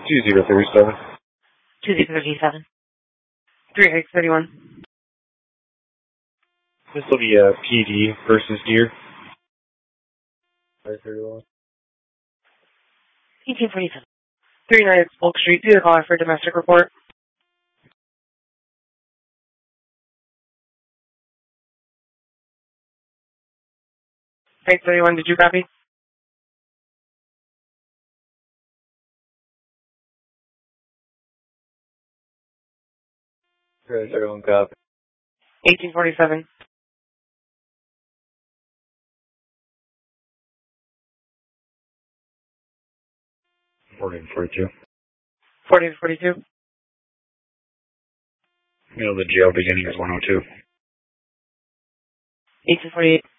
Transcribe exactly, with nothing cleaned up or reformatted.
two zero three seven. two zero three seven. three eight three one. This will be a P D versus Deer. five thirty-one. eighteen forty-seven. three nine Polk Street. Do the caller for domestic report. eight thirty-one, did you copy? eight thirty-one copy. eighteen forty-seven. fourteen forty-two. fourteen forty-two. You know, the jail beginning is one oh two. eighteen forty-eight.